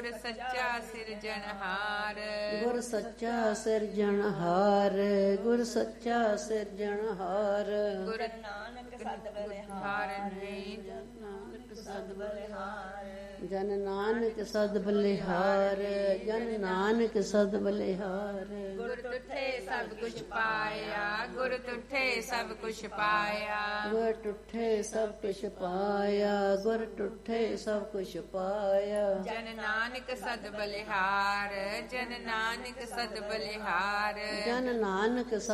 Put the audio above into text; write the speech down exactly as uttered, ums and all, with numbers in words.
ਗੁਰ ਸੱਚਾ ਸਿਰਜਣਹਾਰ ਗੁਰ ਸੱਚਾ ਸਿਰਜਣਹਾਰ ਗੁਰ ਸੱਚਾ ਸਿਰਜਣਹਾਰ ਗੁਰ ਨਾਨਕ ਸਦ ਬਲਿਹਾਰ ਨਹੀਂ ਸਦ ਬਲਿਹਾਰ ਜਨ ਨਾਨਕ ਸਦ ਬਲਿਹਾਰ ਜਨ ਨਾਨਕ ਸਦ ਬਲਿਹਾਰ ਗੁਰ ਤੁਠੇ ਸਭ ਕੁਛ ਪਾਇਆ ਗੁਰ ਤੁਠੇ ਸਭ ਕੁਛ ਪਾਇਆ ਗੁਰ ਟੁੱਠੇ ਸਭ ਕੁਛ ਪਾਇਆ ਗੁਰ ਟੁੱਠੇ ਸਭ ਕੁਛ ਪਾਇਆ ਜਨ ਨਾਨਕ ਸਦ ਬਲਿਹਾਰ ਜਨ ਨਾਨਕ ਸਦ ਬਲਿਹਾਰ ਜਨ ਨਾਨਕ